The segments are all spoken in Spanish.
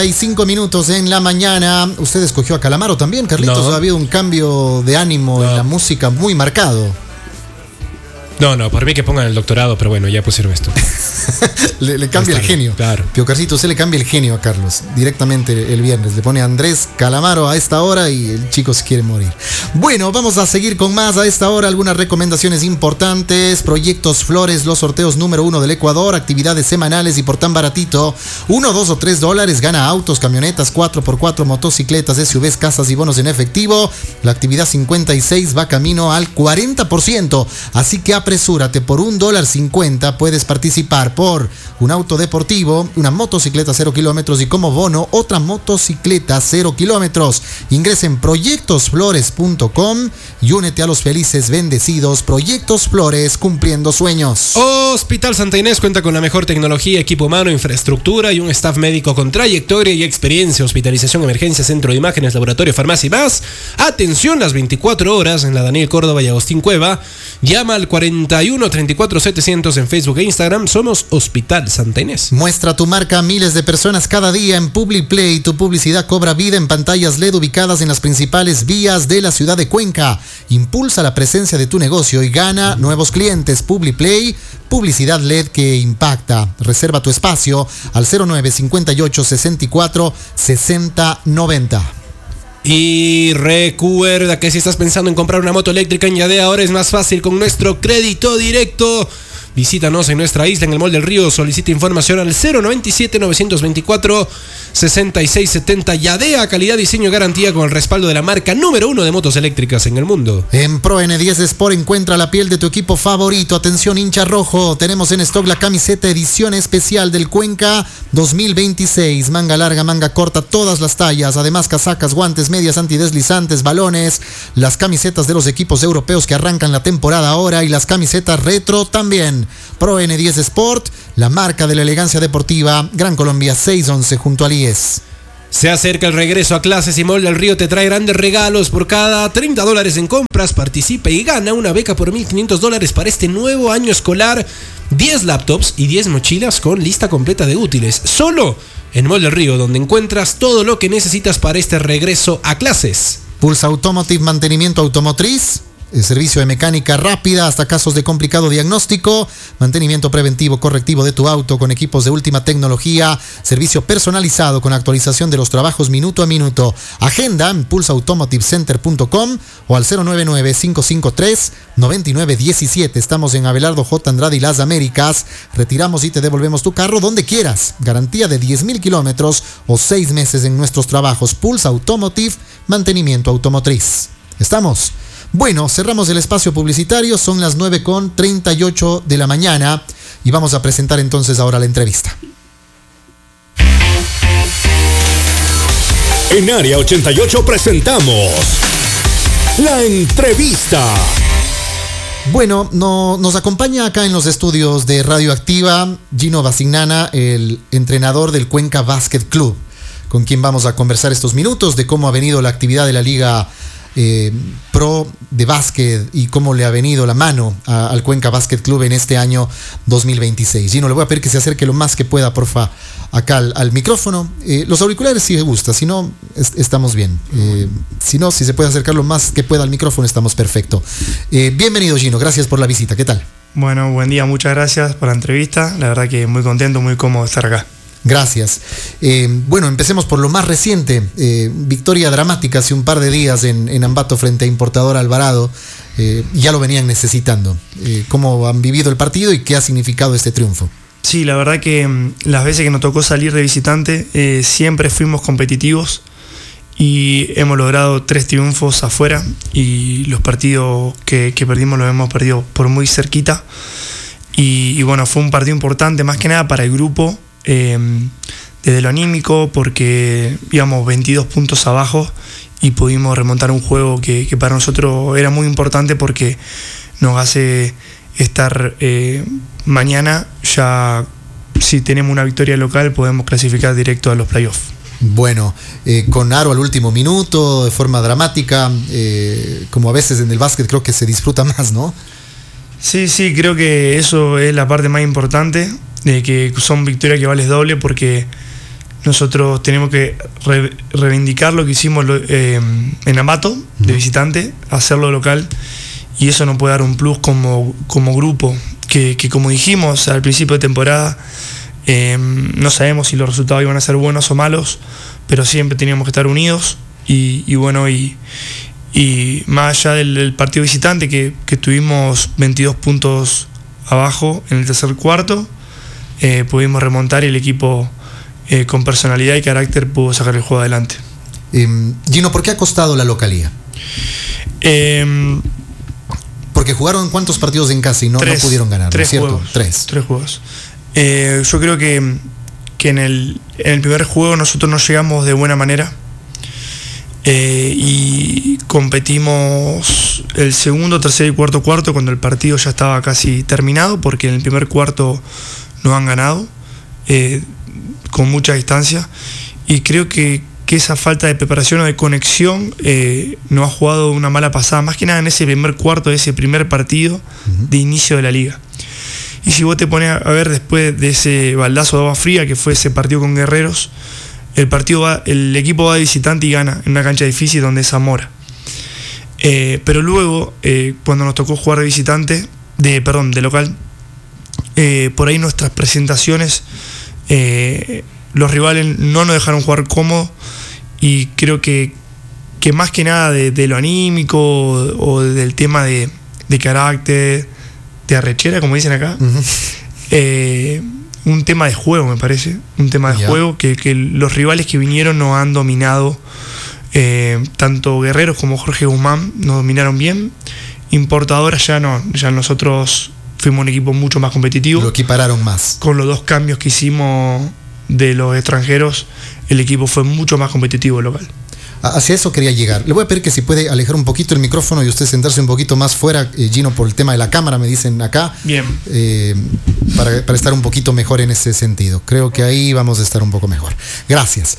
5 minutos en la mañana. Usted escogió a Calamaro también, Carlitos. No. Ha habido un cambio de ánimo en la música muy marcado. No, por mí que pongan el doctorado, pero bueno, ya pusieron esto. le cambia el genio. Claro. Piocarcito, usted le cambia el genio a Carlos directamente el viernes. Le pone a Andrés Calamaro a esta hora y el chico se quiere morir. Bueno, vamos a seguir con más a esta hora. Algunas recomendaciones importantes. Proyectos Flores, los sorteos número 1 del Ecuador. Actividades semanales y por tan baratito, 1, 2 o 3 dólares. Gana autos, camionetas, 4x4, motocicletas, SUVs, casas y bonos en efectivo. La actividad 56 va camino al 40%. Así que apresúrate, por $1.50 puedes participar por un auto deportivo, una motocicleta 0 kilómetros y como bono otra motocicleta 0 kilómetros. Ingresa en proyectosflores.com y únete a los felices bendecidos. Proyectos Flores, cumpliendo sueños. Hospital Santa Inés cuenta con la mejor tecnología, equipo humano, infraestructura y un staff médico con trayectoria y experiencia. Hospitalización, emergencia, centro de imágenes, laboratorio, farmacia y más. Atención las 24 horas en la Daniel Córdoba y Agustín Cueva. Llama al 41 34 700 en Facebook e Instagram. Somos Hospital Santa Inés. Muestra tu marca a miles de personas cada día en PubliPlay. Tu publicidad cobra vida en pantallas LED ubicadas en las principales vías de la ciudad de Cuenca. Impulsa la presencia de tu negocio y gana nuevos clientes. PubliPlay, publicidad LED que impacta. Reserva tu espacio al 09 58 64 60 90. Y recuerda que si estás pensando en comprar una moto eléctrica en Yadea, ahora es más fácil con nuestro crédito directo. Visítanos en nuestra isla, en el Mall del Río. Solicita información al 097-924-6670. Yadea, calidad, diseño y garantía con el respaldo de la marca número 1 de motos eléctricas en el mundo. En Pro N10 Sport encuentra la piel de tu equipo favorito. Atención, hincha rojo. Tenemos en stock la camiseta edición especial del Cuenca 2026. Manga larga, manga corta, todas las tallas. Además, casacas, guantes, medias antideslizantes, balones. Las camisetas de los equipos europeos que arrancan la temporada ahora y las camisetas retro también. Pro N10 Sport, la marca de la elegancia deportiva. Gran Colombia 611 junto al IES. Se acerca el regreso a clases y Mall del Río te trae grandes regalos. Por cada $30 en compras, participa y gana una beca por $1,500 para este nuevo año escolar. 10 laptops y 10 mochilas con lista completa de útiles. Solo en Mall del Río, donde encuentras todo lo que necesitas para este regreso a clases. Pulsa Automotive, mantenimiento automotriz. El servicio de mecánica rápida hasta casos de complicado diagnóstico, mantenimiento preventivo correctivo de tu auto con equipos de última tecnología, servicio personalizado con actualización de los trabajos minuto a minuto. Agenda en pulsaautomotivecenter.com o al 099-553-9917. Estamos en Abelardo J. Andrade y Las Américas. Retiramos y te devolvemos tu carro donde quieras. Garantía de 10,000 kilómetros o 6 meses en nuestros trabajos. Pulsa Automotive, mantenimiento automotriz. ¿Estamos? Bueno, cerramos el espacio publicitario, son las 9:38 de la mañana y vamos a presentar entonces ahora la entrevista. En Área 88 presentamos la entrevista. Bueno, nos acompaña acá en los estudios de Radioactiva Gino Basignana, el entrenador del Cuenca Basket Club, con quien vamos a conversar estos minutos de cómo ha venido la actividad de la Liga Pro de básquet y cómo le ha venido la mano al Cuenca Basket Club en este año 2026. Gino, le voy a pedir que se acerque lo más que pueda, porfa, acá al micrófono. Los auriculares si le gusta, si no, estamos bien. Si no, si se puede acercar lo más que pueda al micrófono, estamos perfecto. Bienvenido, Gino, gracias por la visita. ¿Qué tal? Bueno, buen día, muchas gracias por la entrevista. La verdad que muy contento, muy cómodo estar acá. Gracias. Bueno, empecemos por lo más reciente. Victoria dramática hace un par de días en Ambato frente a Importadora Alvarado. Ya lo venían necesitando. ¿Cómo han vivido el partido y qué ha significado este triunfo? Sí, la verdad que las veces que nos tocó salir de visitante siempre fuimos competitivos y hemos logrado 3 triunfos afuera y los partidos que perdimos los hemos perdido por muy cerquita y bueno, fue un partido importante más que nada para el grupo. Desde lo anímico, porque íbamos 22 puntos abajo y pudimos remontar un juego que para nosotros era muy importante porque nos hace estar mañana ya, si tenemos una victoria local podemos clasificar directo a los playoffs. Bueno, con aro al último minuto, de forma dramática, como a veces en el básquet creo que se disfruta más, ¿no? Sí, creo que eso es la parte más importante, de que son victorias que vales doble porque nosotros tenemos que reivindicar lo que hicimos en Ambato, de visitante, hacerlo local, y eso nos puede dar un plus como grupo, que como dijimos al principio de temporada, no sabemos si los resultados iban a ser buenos o malos, pero siempre teníamos que estar unidos, y bueno, y más allá del partido visitante, que tuvimos 22 puntos abajo en el tercer cuarto, pudimos remontar y el equipo con personalidad y carácter pudo sacar el juego adelante. Gino, ¿por qué ha costado la localía? Porque jugaron ¿cuántos partidos en casa y no pudieron ganar? Tres ¿cierto? juegos. Tres juegos. Yo creo que en el primer juego nosotros no llegamos de buena manera, y competimos el segundo, tercer y cuarto cuando el partido ya estaba casi terminado, porque en el primer cuarto nos han ganado con mucha distancia, y creo que esa falta de preparación o de conexión nos ha jugado una mala pasada, más que nada en ese primer cuarto de ese primer partido de inicio de la liga. Y si vos te pones a ver después de ese baldazo de agua fría que fue ese partido con Guerreros, el equipo va de visitante y gana en una cancha difícil donde es Zamora. Pero luego, cuando nos tocó jugar de visitante, de local, por ahí nuestras presentaciones, los rivales no nos dejaron jugar cómodo, y creo que más que nada de lo anímico o del tema de carácter, de arrechera, como dicen acá, un tema de juego, me parece, juego que los rivales que vinieron nos han dominado, tanto Guerreros como Jorge Guzmán nos dominaron bien. Importadoras ya nosotros fuimos un equipo mucho más competitivo. Lo equipararon más. Con los 2 cambios que hicimos de los extranjeros, el equipo fue mucho más competitivo local. Hacia eso quería llegar. Le voy a pedir que si puede alejar un poquito el micrófono y usted sentarse un poquito más fuera, Gino, por el tema de la cámara, me dicen acá. Bien. Para estar un poquito mejor en ese sentido. Creo que ahí vamos a estar un poco mejor. Gracias.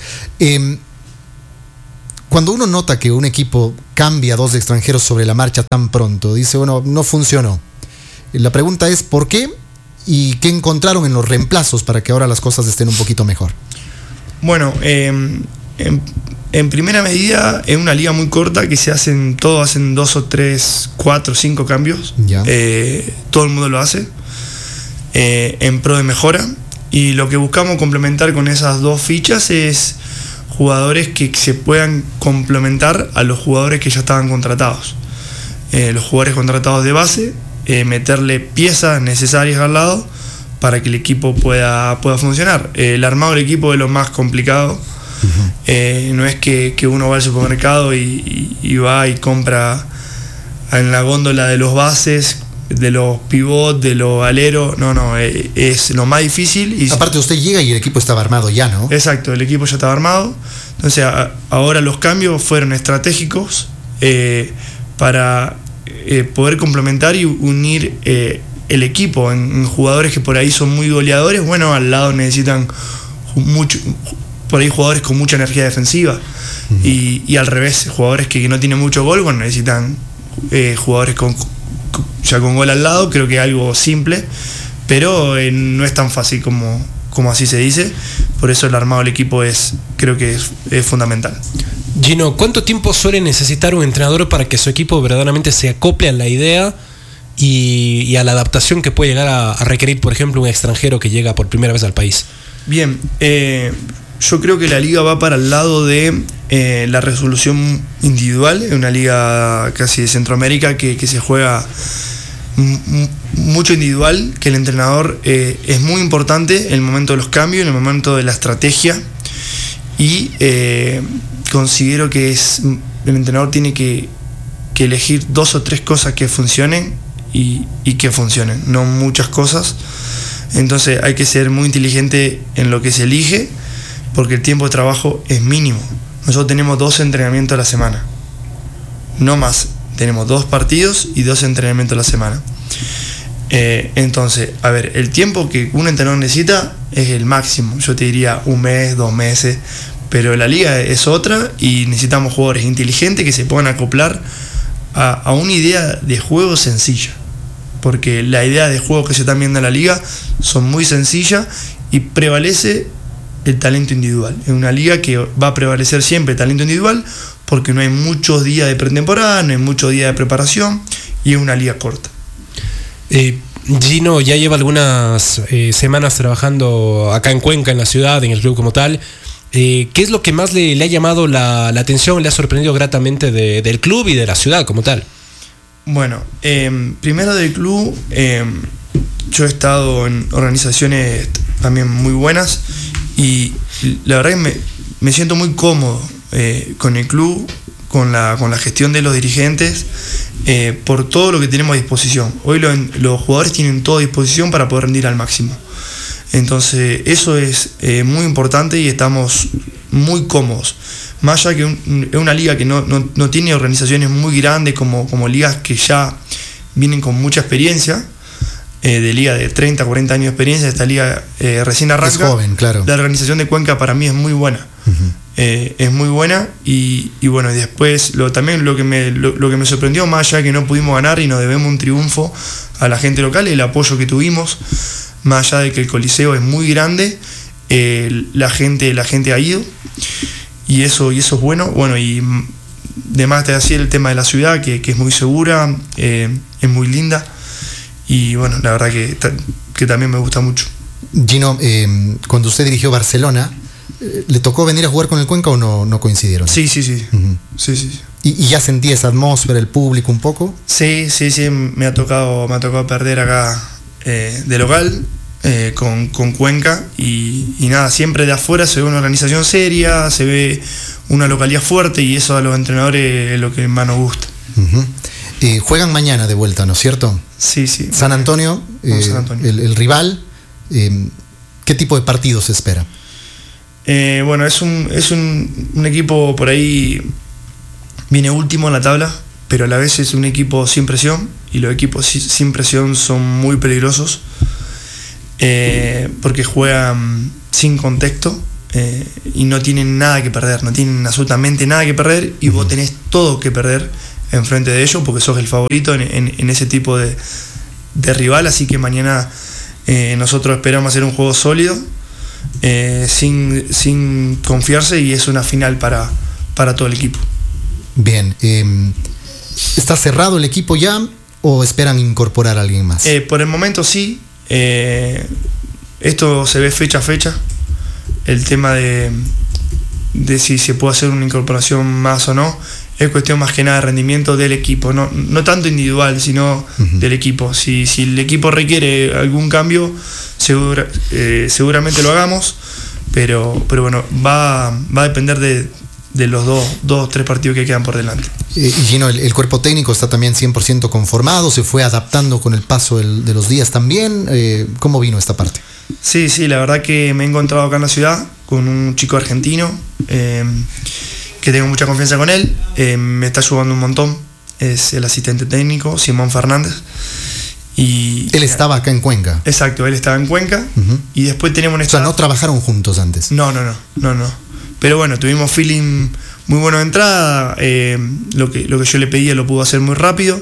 Cuando uno nota que un equipo cambia 2 extranjeros sobre la marcha tan pronto, dice, bueno, no funcionó. La pregunta es, ¿por qué? ¿Y qué encontraron en los reemplazos para que ahora las cosas estén un poquito mejor? Bueno, en primera medida, en una liga muy corta que hacen 2 o 3, 4, 5 cambios. Ya. Todo el mundo lo hace en pro de mejora, y lo que buscamos complementar con esas 2 fichas es jugadores que se puedan complementar a los jugadores que ya estaban contratados. Los jugadores contratados de base, meterle piezas necesarias al lado para que el equipo pueda funcionar. El armado del equipo es lo más complicado. No es que uno va al supermercado y va y compra en la góndola de los bases, de los pivots, de los aleros. No, es lo más difícil. Y aparte usted llega y el equipo estaba armado ya, ¿no? Exacto, el equipo ya estaba armado. Entonces ahora los cambios fueron estratégicos para poder complementar y unir el equipo en jugadores que por ahí son muy goleadores. Bueno, al lado necesitan por ahí jugadores con mucha energía defensiva, y al revés, jugadores que no tienen mucho gol, bueno, necesitan jugadores ya con gol al lado. Creo que es algo simple, pero no es tan fácil como así se dice. Por eso el armado del equipo creo que es fundamental. Gino, ¿cuánto tiempo suele necesitar un entrenador para que su equipo verdaderamente se acople a la idea y a la adaptación que puede llegar a requerir, por ejemplo, un extranjero que llega por primera vez al país? Bien, yo creo que la liga va para el lado de la resolución individual. Es una liga casi de Centroamérica que se juega mucho individual, que el entrenador es muy importante en el momento de los cambios, en el momento de la estrategia, y considero que el entrenador tiene que elegir 2 o 3 cosas que funcionen y que funcionen, no muchas cosas. Entonces hay que ser muy inteligente en lo que se elige, porque el tiempo de trabajo es mínimo. Nosotros tenemos 2 entrenamientos a la semana, no más. Tenemos 2 partidos y 2 entrenamientos a la semana. Entonces, a ver, el tiempo que un entrenador necesita es el máximo. Yo te diría 1 mes, 2 meses, pero la liga es otra y necesitamos jugadores inteligentes que se puedan acoplar a una idea de juego sencilla. Porque la idea de juego que se están viendo en la liga son muy sencillas y prevalece el talento individual. Es una liga que va a prevalecer siempre el talento individual porque no hay muchos días de pretemporada, no hay muchos días de preparación y es una liga corta. Gino ya lleva algunas semanas trabajando acá en Cuenca, en la ciudad, en el club como tal. ¿Qué es lo que más le ha llamado la atención, le ha sorprendido gratamente del club y de la ciudad como tal? Bueno, primero del club, yo he estado en organizaciones también muy buenas y la verdad que me siento muy cómodo con el club, con la gestión de los dirigentes, por todo lo que tenemos a disposición. Hoy los jugadores tienen todo a disposición para poder rendir al máximo. Entonces eso es muy importante y estamos muy cómodos. Más allá que es una liga que no tiene organizaciones muy grandes como ligas que ya vienen con mucha experiencia, de liga de 30, 40 años de experiencia, esta liga recién arranca. Es joven, claro. La organización de Cuenca para mí es muy buena. Es muy buena y bueno, y después también lo que me sorprendió, más allá de que no pudimos ganar y nos debemos un triunfo a la gente local, el apoyo que tuvimos, más allá de que el Coliseo es muy grande, la gente ha ido y eso es bueno. Y además te decía el tema de la ciudad, que es muy segura, es muy linda y bueno, la verdad que también me gusta mucho. Gino, cuando usted dirigió Barcelona, ¿le tocó venir a jugar con el Cuenca o no coincidieron? Sí. Uh-huh. Sí. ¿Y ya sentí esa atmósfera, el público un poco? Sí, me ha tocado perder acá de local con Cuenca y nada, siempre de afuera se ve una organización seria, se ve una localidad fuerte y eso a los entrenadores es lo que más nos gusta. Uh-huh. Juegan mañana de vuelta, ¿no es cierto? Sí. San Antonio, San Antonio. El rival. ¿Qué tipo de partido se espera? Bueno, es un equipo por ahí, viene último en la tabla, pero a la vez es un equipo sin presión y los equipos sin presión son muy peligrosos porque juegan sin contexto y no tienen nada que perder, no tienen absolutamente nada que perder y vos tenés todo que perder enfrente de ellos porque sos el favorito en ese tipo de rival, así que mañana nosotros esperamos hacer un juego sólido, sin confiarse y es una final para todo el equipo. Bien, ¿está cerrado el equipo ya o esperan incorporar a alguien más? Por el momento sí, esto se ve fecha a fecha, el tema de si se puede hacer una incorporación más o no, es cuestión más que nada de rendimiento del equipo, no tanto individual, sino del equipo. Si el equipo requiere algún cambio, seguramente lo hagamos, pero bueno, va a depender de los dos, 3 partidos que quedan por delante. Y Gino, el cuerpo técnico está también 100% conformado, se fue adaptando con el paso de los días también. ¿Cómo vino esta parte? Sí, la verdad que me he encontrado acá en la ciudad con un chico argentino que tengo mucha confianza con él, me está ayudando un montón, es el asistente técnico, Simón Fernández. Y él estaba acá en Cuenca. Exacto, él estaba en Cuenca. Y después tenemos O sea, no trabajaron juntos antes. No. Pero bueno, tuvimos feeling muy bueno de entrada. Lo que yo le pedía lo pudo hacer muy rápido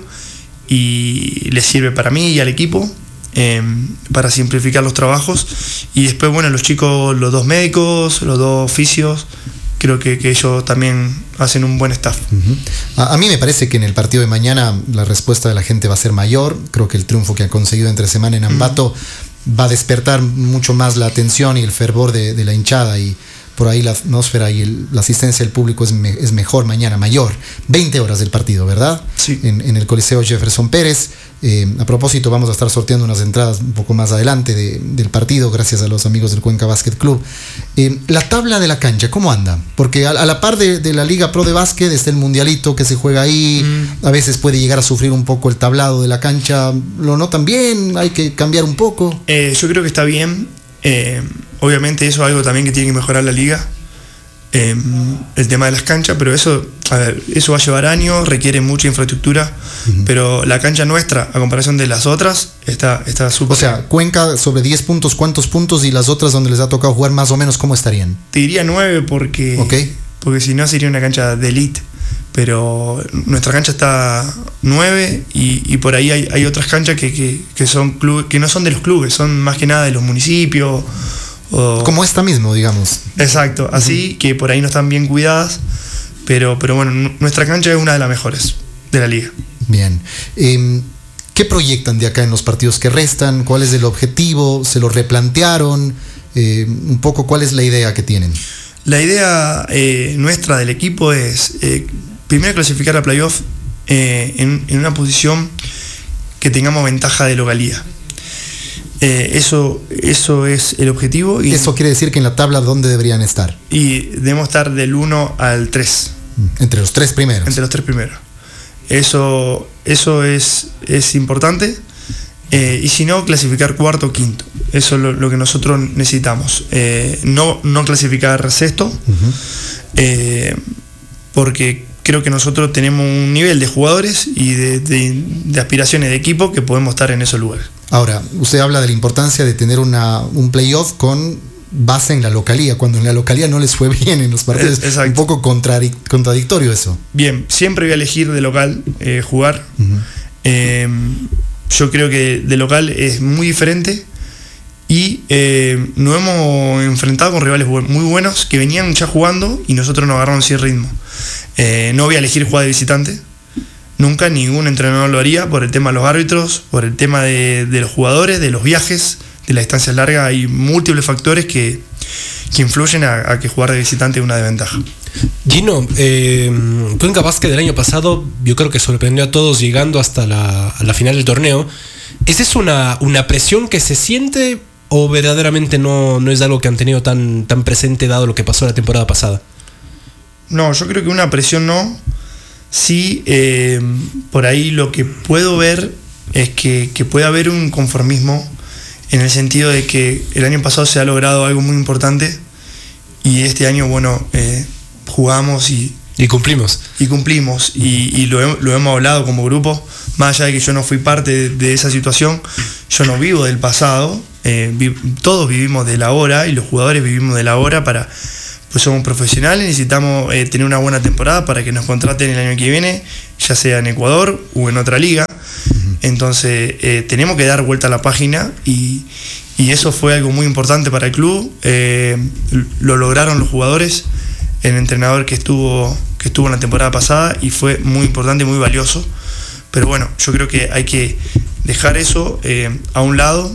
y le sirve para mí y al equipo para simplificar los trabajos. Y después, bueno, los chicos, los 2 médicos, los 2 fisios, creo que ellos también hacen un buen staff. A mí me parece que en el partido de mañana la respuesta de la gente va a ser mayor. Creo que el triunfo que ha conseguido entre semana en Ambato va a despertar mucho más la atención y el fervor de la hinchada, y por ahí la atmósfera y la asistencia del público es mejor mañana, mayor. 20 horas del partido, ¿verdad? Sí. En el Coliseo Jefferson Pérez. A propósito, vamos a estar sorteando unas entradas un poco más adelante del partido, gracias a los amigos del Cuenca Basket Club. La tabla de la cancha, ¿cómo anda? Porque a la par de la Liga Pro de Básquet está el Mundialito que se juega ahí. A veces puede llegar a sufrir un poco el tablado de la cancha. ¿Lo notan bien? ¿Hay que cambiar un poco? Yo creo que está bien. Obviamente eso es algo también que tiene que mejorar la liga, el tema de las canchas, pero eso va a llevar años, requiere mucha infraestructura, pero la cancha nuestra, a comparación de las otras, está súper. O sea, Cuenca sobre 10 puntos, ¿cuántos puntos? Y las otras donde les ha tocado jugar más o menos, ¿cómo estarían? Te diría 9 porque si no sería una cancha de elite, pero nuestra cancha está 9 y por ahí hay otras canchas que son clubes, que no son de los clubes, son más que nada de los municipios Como esta mismo, digamos. Exacto, así que por ahí no están bien cuidadas, pero bueno, nuestra cancha es una de las mejores de la liga. Bien. ¿Qué proyectan de acá en los partidos que restan? ¿Cuál es el objetivo? ¿Se lo replantearon? Un poco, ¿cuál es la idea que tienen? La idea nuestra del equipo es primero clasificar a playoff en una posición que tengamos ventaja de localía. Eso es el objetivo. Y eso quiere decir que en la tabla, ¿dónde deberían estar? Y debemos estar del 1 al 3. Entre los 3 primeros. Entre los 3 primeros. Eso es importante. Y si no, clasificar cuarto o quinto. Eso es lo que nosotros necesitamos. No clasificar sexto. Porque creo que nosotros tenemos un nivel de jugadores y de aspiraciones de equipo que podemos estar en esos lugares. Ahora, usted habla de la importancia de tener un playoff con base en la localía, cuando en la localía no les fue bien en los partidos. Exacto. Un poco contradictorio eso. Bien, siempre voy a elegir de local jugar. Yo creo que de local es muy diferente y nos hemos enfrentado con rivales muy buenos que venían ya jugando y nosotros nos agarramos sin ritmo. No voy a elegir jugar de visitante. Nunca ningún entrenador lo haría por el tema de los árbitros, por el tema de los jugadores, de los viajes, de las distancias largas. Hay múltiples factores que influyen a que jugar de visitante es una desventaja. Gino, Cuenca Basket del año pasado yo creo que sorprendió a todos llegando hasta la final del torneo. ¿Esa es una presión que se siente o verdaderamente no es algo que han tenido tan presente dado lo que pasó la temporada pasada? No, yo creo que una presión no. Sí, por ahí lo que puedo ver es que puede haber un conformismo en el sentido de que el año pasado se ha logrado algo muy importante y este año, bueno, jugamos y cumplimos. Y lo hemos hablado como grupo, más allá de que yo no fui parte de esa situación, yo no vivo del pasado, todos vivimos de la hora y los jugadores vivimos de la hora pues somos profesionales, necesitamos tener una buena temporada para que nos contraten el año que viene, ya sea en Ecuador o en otra liga. Entonces tenemos que dar vuelta a la página y eso fue algo muy importante para el club. Lo lograron los jugadores, el entrenador que estuvo en la temporada pasada y fue muy importante y muy valioso. Pero bueno, yo creo que hay que dejar eso a un lado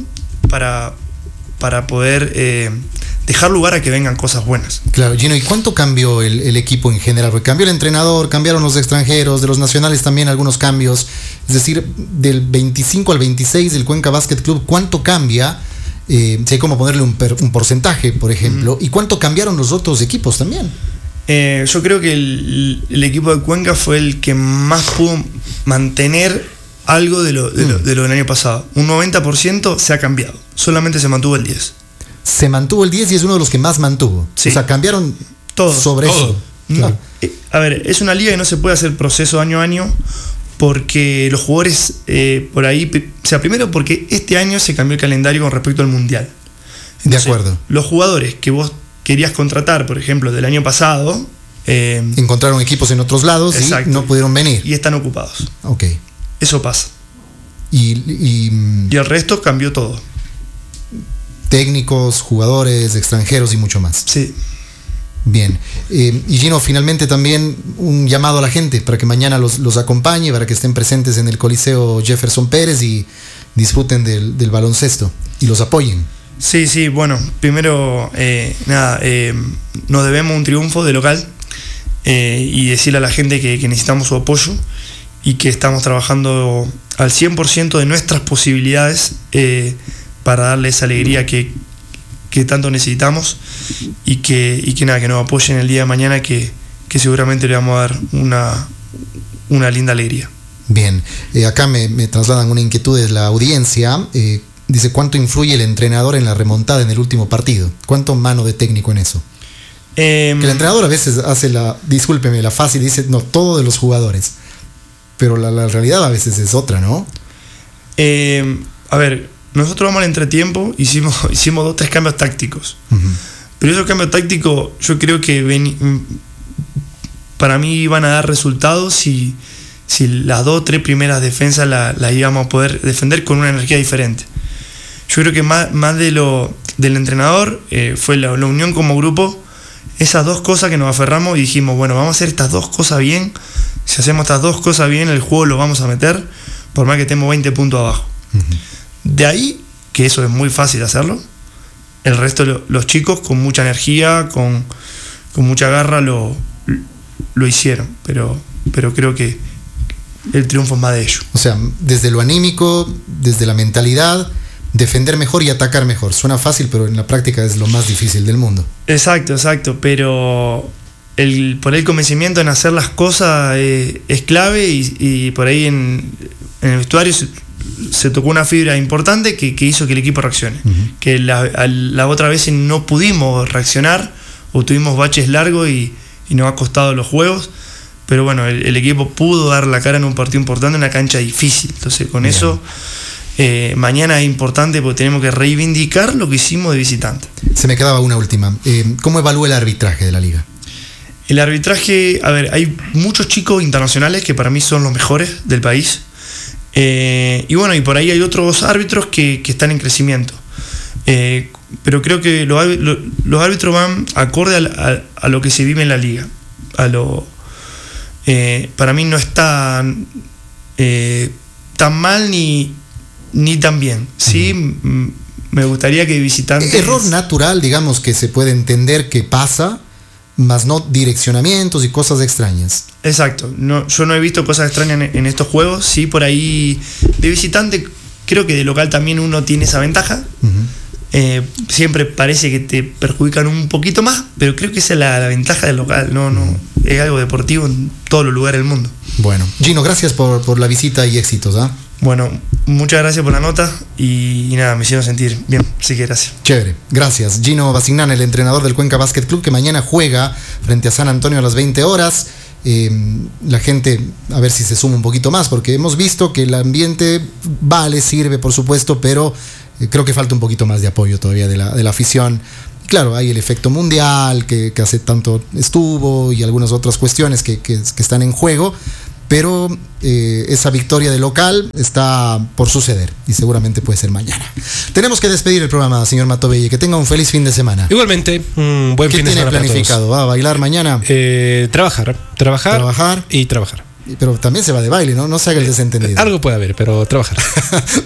para poder dejar lugar a que vengan cosas buenas. Claro, Gino, ¿y cuánto cambió el equipo en general? Porque cambió el entrenador, cambiaron los extranjeros, de los nacionales también algunos cambios. Es decir, del 25 al 26 del Cuenca Basket Club, ¿cuánto cambia? Si hay como ponerle un porcentaje, por ejemplo. ¿Y cuánto cambiaron los otros equipos también? Yo creo que el equipo de Cuenca fue el que más pudo mantener algo de lo del año pasado. Un 90% se ha cambiado, solamente se mantuvo el 10%. Se mantuvo el 10 y es uno de los que más mantuvo. Sí. O sea, cambiaron todo sobre eso. Claro. A ver, es una liga que no se puede hacer proceso año a año porque los jugadores por ahí... O sea, primero porque este año se cambió el calendario con respecto al Mundial. Entonces, de acuerdo. Los jugadores que vos querías contratar, por ejemplo, del año pasado... encontraron equipos en otros lados. Exacto. Y no pudieron venir. Y están ocupados. Ok. Eso pasa. Y el resto cambió todo. Técnicos, jugadores, extranjeros y mucho más. Sí. Bien. Y Gino, finalmente también un llamado a la gente para que mañana los acompañe, para que estén presentes en el Coliseo Jefferson Pérez y disfruten del baloncesto y los apoyen. Sí, bueno, primero, nos debemos un triunfo de local y decirle a la gente que necesitamos su apoyo y que estamos trabajando al 100% de nuestras posibilidades para darle esa alegría que tanto necesitamos y que nos apoyen el día de mañana que seguramente le vamos a dar una linda alegría. Bien, acá me trasladan una inquietud de la audiencia. Dice, ¿cuánto influye el entrenador en la remontada en el último partido? ¿Cuánto mano de técnico en eso? Que el entrenador a veces hace la fácil, dice, no, todo de los jugadores. Pero la realidad a veces es otra, ¿no? A ver, nosotros vamos al entretiempo, hicimos 2-3 cambios tácticos. Uh-huh. Pero esos cambios tácticos yo creo que para mí iban a dar resultados si las 2 o 3 primeras defensas las íbamos a poder defender con una energía diferente. yo creo que más del entrenador fue la unión como grupo, esas dos cosas que nos aferramos y dijimos, bueno, vamos a hacer estas dos cosas bien, si hacemos estas dos cosas bien, el juego lo vamos a meter, por más que estemos 20 puntos abajo. De ahí, que eso es muy fácil hacerlo, el resto, los chicos con mucha energía, con mucha garra lo hicieron, pero creo que el triunfo es más de ellos. O sea, desde lo anímico, desde la mentalidad, defender mejor y atacar mejor. Suena fácil, pero en la práctica es lo más difícil del mundo. Exacto, pero por ahí el convencimiento en hacer las cosas es clave y por ahí en el vestuario se tocó una fibra importante que hizo que el equipo reaccione. Que la otra vez no pudimos reaccionar o tuvimos baches largos y nos ha costado los juegos, pero bueno, el equipo pudo dar la cara en un partido importante, en una cancha difícil. Entonces con eso mañana es importante porque tenemos que reivindicar lo que hicimos de visitante. Se me quedaba una última. ¿Cómo evalúa el arbitraje de la liga? El arbitraje, a ver, hay muchos chicos internacionales que para mí son los mejores del país. Y bueno, y por ahí hay otros árbitros que están en crecimiento. Pero creo que los árbitros van acorde a lo que se vive en la liga. Para mí no está tan mal ni tan bien. Sí, me gustaría que visitantes... Error natural, digamos, que se puede entender que pasa, más no direccionamientos y cosas extrañas. Exacto. Yo no he visto cosas extrañas en estos juegos. Sí, por ahí de visitante, creo que de local también uno tiene esa ventaja. Siempre parece que te perjudican un poquito más, pero creo que esa es la ventaja del local. No, es algo deportivo en todos los lugares del mundo. Bueno, Gino, gracias por la visita y éxitos. Bueno, muchas gracias por la nota y nada, me hicieron sentir bien, así que gracias. Chévere, gracias. Gino Basignán, el entrenador del Cuenca Basket Club, que mañana juega frente a San Antonio a las 20 horas. La gente, a ver si se suma un poquito más, porque hemos visto que el ambiente sirve, por supuesto, pero creo que falta un poquito más de apoyo todavía de la afición. Claro, hay el efecto mundial que hace tanto estuvo y algunas otras cuestiones que están en juego, pero esa victoria de local está por suceder y seguramente puede ser mañana. Tenemos que despedir el programa, señor Matovelle. Que tenga un feliz fin de semana. Igualmente, un buen fin de semana. ¿Qué tiene planificado? ¿Va a bailar mañana? Trabajar y trabajar. Pero también se va de baile, ¿no? No se haga el desentendido. Algo puede haber, pero trabajar.